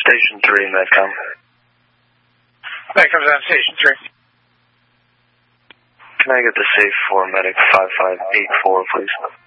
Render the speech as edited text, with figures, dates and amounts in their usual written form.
Station 3, Medcom. Medcom's on Station 3. Can I get the safe for medic 5584, please?